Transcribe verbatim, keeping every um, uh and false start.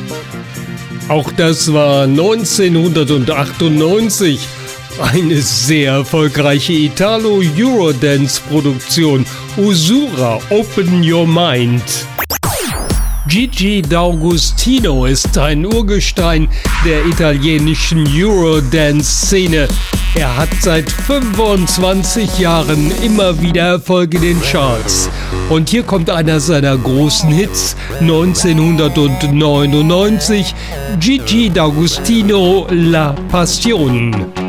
Auch das war neunzehnhundertachtundneunzig. Eine sehr erfolgreiche Italo-Eurodance-Produktion. Usura, Open Your Mind. Gigi D'Agostino ist ein Urgestein der italienischen Eurodance-Szene. Er hat seit fünfundzwanzig Jahren immer wieder Erfolg in den Charts. Und hier kommt einer seiner großen Hits, neunzehnhundertneunundneunzig, Gigi D'Agostino, La Passion.